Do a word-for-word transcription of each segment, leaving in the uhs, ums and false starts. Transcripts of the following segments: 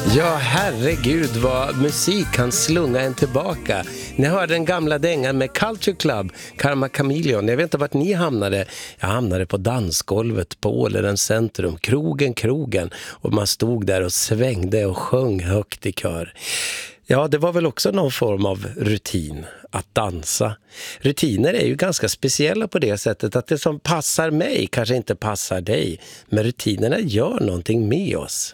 Ja, herregud vad musik kan slunga en tillbaka. Ni hörde den gamla dängan med Culture Club, Karma Chameleon. Jag vet inte vart ni hamnade. Jag hamnade på dansgolvet på Åhléns centrum, krogen, krogen. Och man stod där och svängde och sjöng högt i kör. Ja, det var väl också någon form av rutin att dansa. Rutiner är ju ganska speciella på det sättet att det som passar mig kanske inte passar dig. Men rutinerna gör någonting med oss.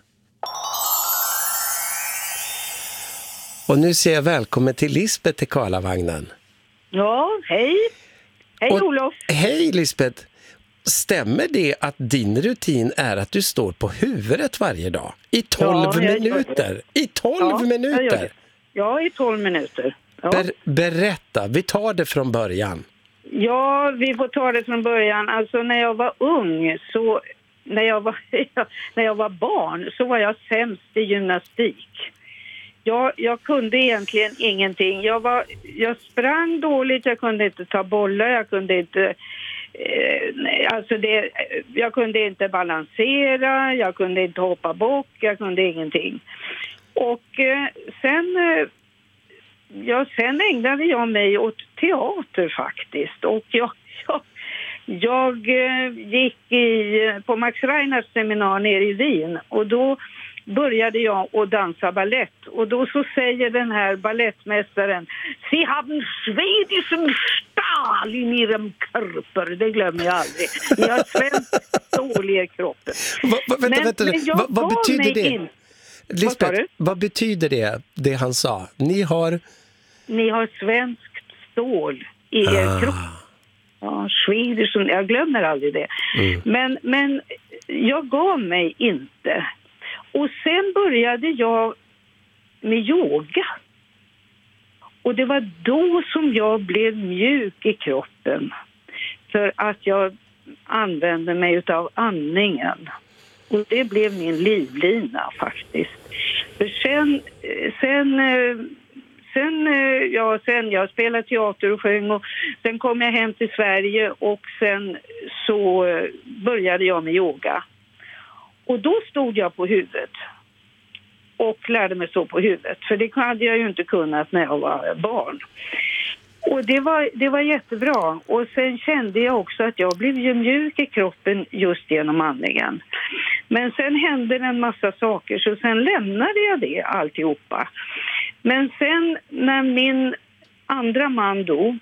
Och nu säger jag välkommen till Lisbeth till Karlavagnen. Ja, hej. Hej och, Olof. Hej Lisbeth. Stämmer det att din rutin är att du står på huvudet varje dag? I tolv ja, minuter? I tolv ja, minuter? Ja, i tolv minuter. Ja. Ber, berätta, vi tar det från början. Ja, vi får ta det från början. Alltså när jag var ung, så när jag var, när jag var barn så var jag sämst i gymnastik. Jag, jag kunde egentligen ingenting. Jag, var, jag sprang dåligt, jag kunde inte ta bollar, jag kunde inte, eh, alltså det, jag kunde inte balansera, jag kunde inte hoppa bock, jag kunde ingenting. Och eh, sen, eh, ja, sen ägnade jag mig åt teater faktiskt. Och jag, jag, jag eh, gick i, på Max Reinhardts seminar nere i Wien och då började jag att dansa ballett. Och då så säger den här ballettmästaren: Sie haben schwedischen Stahl in ihrem Körper. Det glömmer jag aldrig. Ni har svenskt stål i kroppen. Va, va, vänta, men, vänta. Men va, vad betyder det? In. Lisbeth, vad, vad betyder det, det han sa? Ni har... Ni har svenskt stål i er ah. kropp. Ja, schwedischen, jag glömmer aldrig det. Mm. Men, men jag gav mig inte. Och sen började jag med yoga. Och det var då som jag blev mjuk i kroppen. För att jag använde mig av andningen. Och det blev min livlina faktiskt. För sen, sen, sen, ja, sen jag spelade teater och sjöng och sen kom jag hem till Sverige och sen så började jag med yoga. Och då stod jag på huvudet och lärde mig stå på huvudet. För det hade jag ju inte kunnat när jag var barn. Och det var, det var jättebra. Och sen kände jag också att jag blev ju mjuk i kroppen just genom andningen. Men sen hände en massa saker så sen lämnade jag det alltihopa. Men sen när min andra man dog,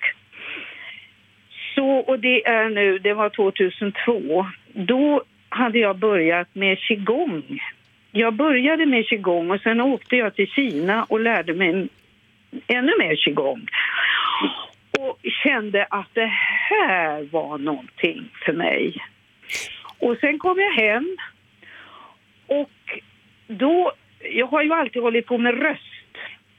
så, och det är nu, det var tjugohundratvå, då hade jag börjat med qigong. Jag började med qigong och sen åkte jag till Kina och lärde mig ännu mer qigong. Och kände att det här var någonting för mig. Och sen kom jag hem och då, jag har ju alltid hållit på med röst.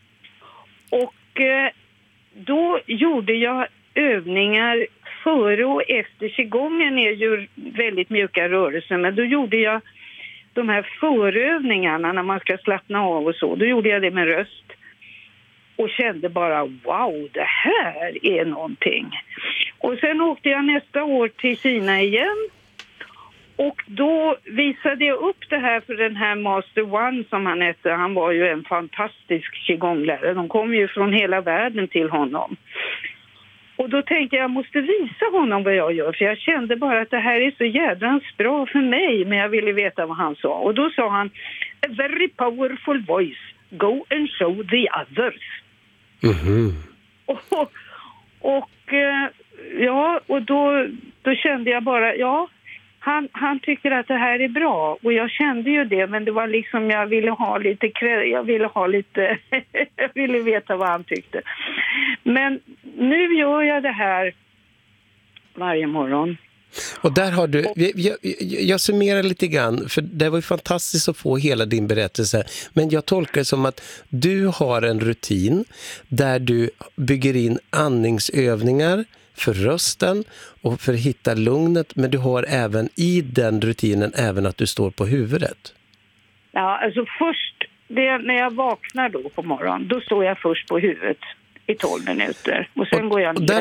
Och eh, då gjorde jag övningar före och efter. Qigongen är ju väldigt mjuka rörelser, men då gjorde jag de här förövningarna när man ska slappna av och så. Då gjorde jag det med röst. Och kände bara, wow, det här är någonting. Och sen åkte jag nästa år till Kina igen. Och då visade jag upp det här för den här Master One som han hette. Han var ju en fantastisk qigonglärare. De kom ju från hela världen till honom. Och då tänkte jag, jag måste visa honom vad jag gör. För jag kände bara att det här är så jädrans bra för mig. Men jag ville veta vad han sa. Och då sa han, a very powerful voice. Go and show the others. Mm-hmm. Och, och ja, och då, då kände jag bara, ja, han, han tycker att det här är bra. Och jag kände ju det, men det var liksom, jag ville ha lite, jag ville ha lite, jag ville veta vad han tyckte. Men nu gör jag det här varje morgon. Och där har du, jag, jag, jag summerar lite grann, för det var ju fantastiskt att få hela din berättelse, men jag tolkar det som att du har en rutin där du bygger in andningsövningar för rösten och för att hitta lugnet, men du har även i den rutinen även att du står på huvudet. Ja, alltså först, det, när jag vaknar då på morgonen, då står jag först på huvudet i tolv minuter och sen och, går jag ner.